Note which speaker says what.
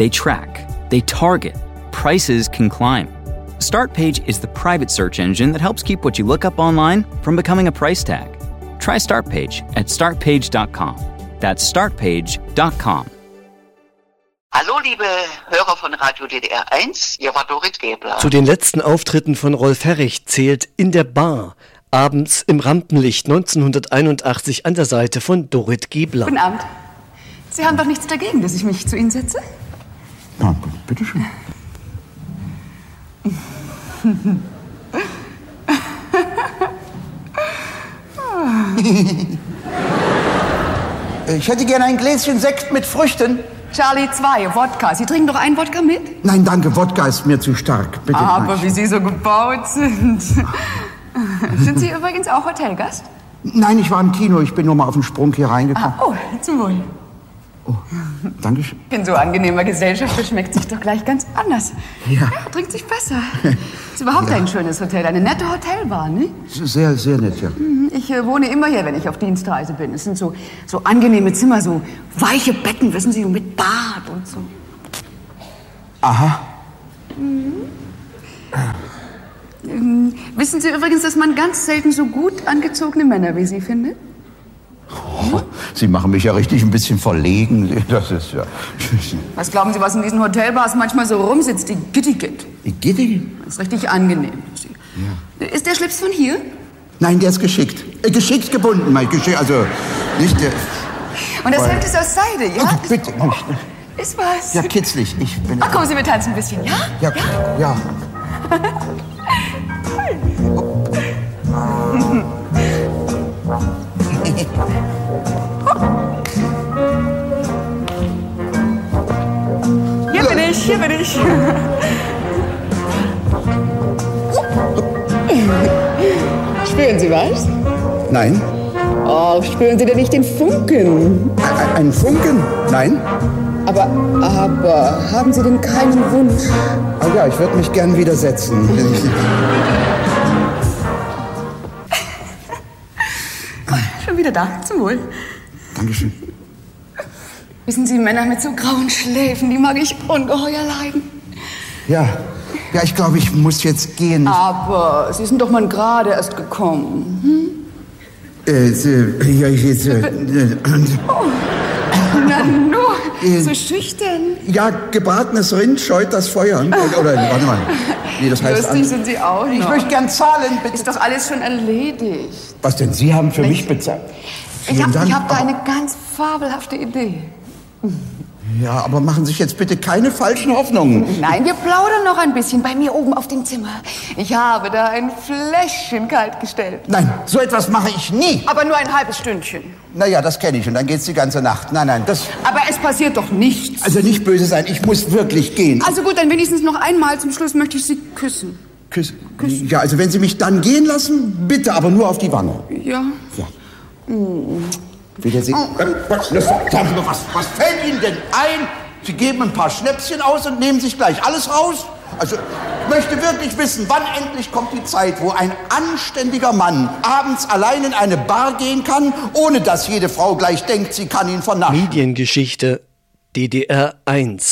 Speaker 1: They track, they target, prices can climb. Startpage is the private search engine that helps keep what you look up online from becoming a price tag. Try Startpage at startpage.com. That's startpage.com.
Speaker 2: Hallo liebe Hörer von Radio DDR 1, hier war Dorit Gebler.
Speaker 3: Zu den letzten Auftritten von Rolf Herrich zählt In der Bar, abends im Rampenlicht 1981 an der Seite von Dorit Gebler.
Speaker 4: Guten Abend. Sie haben doch nichts dagegen, dass ich mich zu Ihnen setze?
Speaker 5: Ja, bitteschön. Ich hätte gerne ein Gläschen Sekt mit Früchten.
Speaker 4: Charlie 2, Wodka. Sie trinken doch einen Wodka mit?
Speaker 5: Nein, danke, Wodka ist mir zu stark. Bitte.
Speaker 4: Aber wie Sie so gebaut sind. Sind Sie übrigens auch Hotelgast?
Speaker 5: Nein, ich war im Kino. Ich bin nur mal auf den Sprung hier reingekommen.
Speaker 4: Oh, zum Wohl.
Speaker 5: Oh, danke schön.
Speaker 4: In so angenehmer Gesellschaft beschmeckt sich doch gleich ganz anders.
Speaker 5: Ja.
Speaker 4: Trinkt sich besser. Ist überhaupt ein schönes Hotel, eine nette Hotelbar, ne?
Speaker 5: Sehr, sehr nett, ja.
Speaker 4: Ich wohne immer hier, wenn ich auf Dienstreise bin. Es sind so angenehme Zimmer, so weiche Betten, wissen Sie, mit Bad und so.
Speaker 5: Aha.
Speaker 4: Wissen Sie übrigens, dass man ganz selten so gut angezogene Männer wie Sie findet?
Speaker 5: Oh, Sie machen mich ja richtig ein bisschen verlegen. Das ist ja...
Speaker 4: Was glauben Sie, was in diesen Hotelbars manchmal so rumsitzt? Die Gittigit.
Speaker 5: Die Gitti?
Speaker 4: Das ist richtig angenehm. Ja. Ist der Schlips von hier?
Speaker 5: Nein, der ist geschickt. Geschickt gebunden, mein Geschickt. Also, nicht der...
Speaker 4: Und das Hemd ist aus Seide, ja?
Speaker 5: Oh, bitte.
Speaker 4: Ist was?
Speaker 5: Ja, kitzlig. Ich bin...
Speaker 4: Ach, kommen Sie, wir tanzen ein bisschen, ja?
Speaker 5: Ja.
Speaker 4: Hier bin ich. Spüren Sie was?
Speaker 5: Nein.
Speaker 4: Oh, spüren Sie denn nicht den Funken?
Speaker 5: Ein Funken? Nein.
Speaker 4: Aber haben Sie denn keinen Wunsch?
Speaker 5: Oh ja, ich würde mich gern widersetzen.
Speaker 4: Schon wieder da, zum Wohl.
Speaker 5: Dankeschön.
Speaker 4: Wissen Sie, Männer mit so grauen Schläfen, die mag ich ungeheuer leiden.
Speaker 5: Ja, ich glaube, ich muss jetzt gehen.
Speaker 4: Aber Sie sind doch mal gerade erst gekommen. Na nur, so schüchtern.
Speaker 5: Ja, gebratenes Rind scheut das Feuer. Oder, warte mal. Nee, das heißt...
Speaker 4: Lustig sind Sie auch noch.
Speaker 5: Ich möchte gern zahlen, bitte.
Speaker 4: Ist doch alles schon erledigt.
Speaker 5: Was denn? Sie haben für mich bezahlt?
Speaker 4: Ich hab da eine ganz fabelhafte Idee.
Speaker 5: Ja, aber machen Sie sich jetzt bitte keine falschen Hoffnungen.
Speaker 4: Nein, wir plaudern noch ein bisschen bei mir oben auf dem Zimmer. Ich habe da ein Fläschchen kalt gestellt.
Speaker 5: Nein, so etwas mache ich nie.
Speaker 4: Aber nur ein halbes Stündchen.
Speaker 5: Naja, das kenne ich und dann geht's die ganze Nacht. Nein, das...
Speaker 4: Aber es passiert doch nichts.
Speaker 5: Also nicht böse sein, ich muss wirklich gehen.
Speaker 4: Also gut, dann wenigstens noch einmal zum Schluss möchte ich Sie küssen.
Speaker 5: Küssen? Ja, also wenn Sie mich dann gehen lassen, bitte, aber nur auf die Wange.
Speaker 4: Ja.
Speaker 5: Ja. Wiedersehen. Sagen Sie mal, was fällt Ihnen denn ein? Sie geben ein paar Schnäpschen aus und nehmen sich gleich alles raus? Also, ich möchte wirklich wissen, wann endlich kommt die Zeit, wo ein anständiger Mann abends allein in eine Bar gehen kann, ohne dass jede Frau gleich denkt, sie kann ihn vernaschen.
Speaker 3: Mediengeschichte DDR 1